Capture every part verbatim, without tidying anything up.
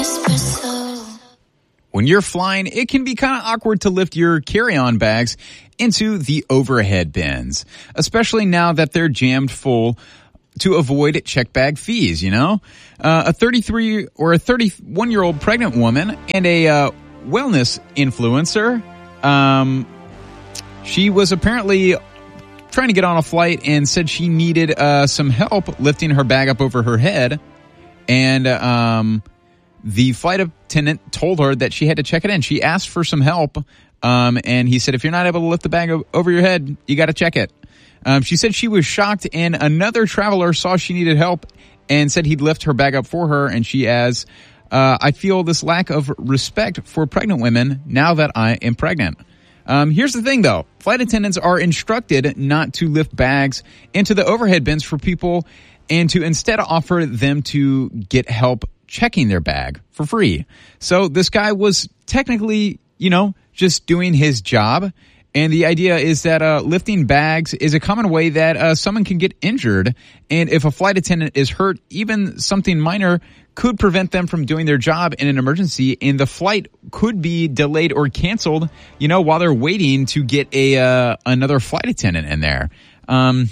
When you're flying, it can be kind of awkward to lift your carry-on bags into the overhead bins, especially now that they're jammed full to avoid check bag fees, you know? Uh, a thirty-three or a thirty-one-year-old pregnant woman and a uh, wellness influencer, um, she was apparently trying to get on a flight and said she needed uh, some help lifting her bag up over her head. And um, the flight attendant told her that she had to check it in. She asked for some help, um, and he said, if you're not able to lift the bag over your head, you got to check it. Um, she said she was shocked, and another traveler saw she needed help and said he'd lift her bag up for her, and she adds, uh, I feel this lack of respect for pregnant women now that I am pregnant. Um, here's the thing, though. Flight attendants are instructed not to lift bags into the overhead bins for people and to instead offer them to get help checking their bag for free. So this guy was technically, you know, just doing his job. And the idea is that uh, lifting bags is a common way that uh, someone can get injured. And if a flight attendant is hurt, even something minor could prevent them from doing their job in an emergency, and the flight could be delayed or canceled, you know, while they're waiting to get a uh, another flight attendant in there. Um,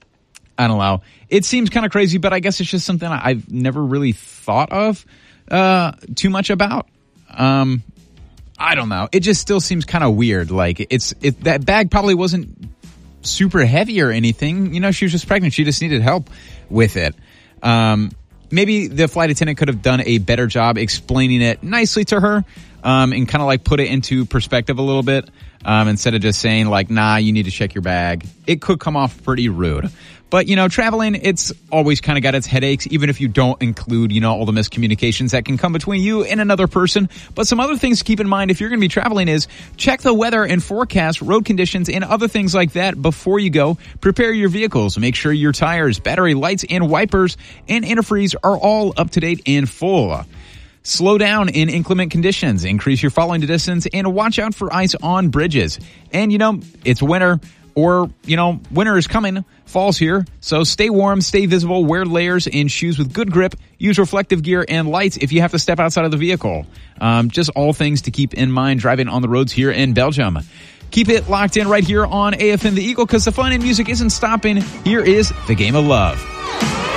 I don't know. It seems kind of crazy, but I guess it's just something I've never really thought of uh, too much about. Um, I don't know. It just still seems kind of weird. Like, it's it, that bag probably wasn't super heavy or anything. You know, she was just pregnant. She just needed help with it. Um, maybe the flight attendant could have done a better job explaining it nicely to her, um, and kind of like put it into perspective a little bit, um, instead of just saying like, nah, you need to check your bag. It could come off pretty rude. But, you know, traveling, it's always kind of got its headaches, even if you don't include, you know, all the miscommunications that can come between you and another person. But some other things to keep in mind if you're going to be traveling is check the weather and forecast, road conditions, and other things like that before you go. Prepare your vehicles. Make sure your tires, battery, lights, and wipers and antifreeze are all up to date and full. Slow down in inclement conditions. Increase your following distance and watch out for ice on bridges. And, you know, it's winter. Or, you know, winter is coming, fall's here, so stay warm, stay visible, wear layers and shoes with good grip, use reflective gear and lights if you have to step outside of the vehicle. Um, just all things to keep in mind driving on the roads here in Belgium. Keep it locked in right here on A F M The Eagle, because the fun and music isn't stopping. Here is The Game of Love.